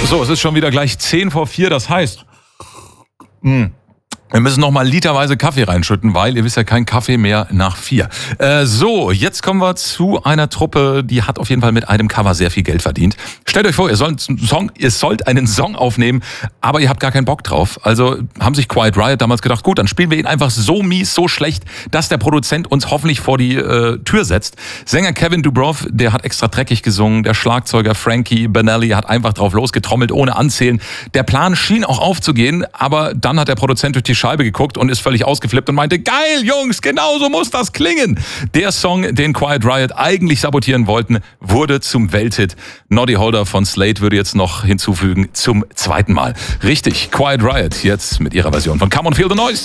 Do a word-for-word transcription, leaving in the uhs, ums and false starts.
So, es ist schon wieder gleich zehn vor vier, das heißt, mh, wir müssen noch mal literweise Kaffee reinschütten, weil ihr wisst ja, kein Kaffee mehr nach vier. Äh, so, jetzt kommen wir zu einer Truppe, die hat auf jeden Fall mit einem Cover sehr viel Geld verdient. Stellt euch vor, ihr sollt, einen Song, ihr sollt einen Song aufnehmen, aber ihr habt gar keinen Bock drauf. Also haben sich Quiet Riot damals gedacht, gut, dann spielen wir ihn einfach so mies, so schlecht, dass der Produzent uns hoffentlich vor die äh, Tür setzt. Sänger Kevin Dubrow, der hat extra dreckig gesungen. Der Schlagzeuger Frankie Banali hat einfach drauf losgetrommelt, ohne Anzählen. Der Plan schien auch aufzugehen, aber dann hat der Produzent durch die Scheibe geguckt und ist völlig ausgeflippt und meinte, geil, Jungs, genau so muss das klingen. Der Song, den Quiet Riot eigentlich sabotieren wollten, wurde zum Welthit. Noddy Holder von Slade würde jetzt noch hinzufügen, zum zweiten Mal. Richtig, Quiet Riot jetzt mit ihrer Version von Come on Feel the Noise.